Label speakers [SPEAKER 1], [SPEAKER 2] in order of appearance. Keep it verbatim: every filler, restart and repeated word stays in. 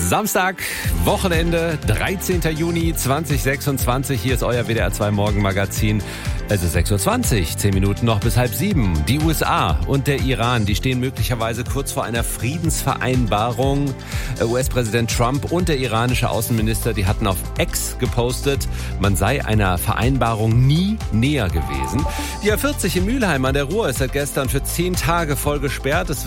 [SPEAKER 1] Samstag, Wochenende, dreizehnten Juni zweitausendsechsundzwanzig. Hier ist euer W D R zwei Morgenmagazin. Es ist sechs Uhr zwanzig, zehn Minuten noch bis halb sieben. Die U S A und der Iran, die stehen möglicherweise kurz vor einer Friedensvereinbarung. U S-Präsident Trump und der iranische Außenminister, die hatten auf X gepostet, man sei einer Vereinbarung nie näher gewesen. Die A vierzig in Mülheim an der Ruhr ist seit gestern für zehn Tage voll gesperrt. Es